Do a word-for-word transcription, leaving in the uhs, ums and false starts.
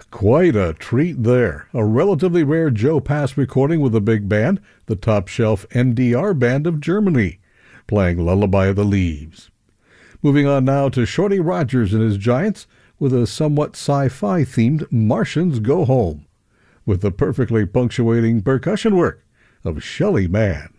Quite a treat there. A relatively rare Joe Pass recording with a big band, the top shelf N D R Band of Germany, playing Lullaby of the Leaves. Moving on now to Shorty Rogers and his Giants with a somewhat sci-fi themed Martians Go Home, with the perfectly punctuating percussion work of Shelly Manne.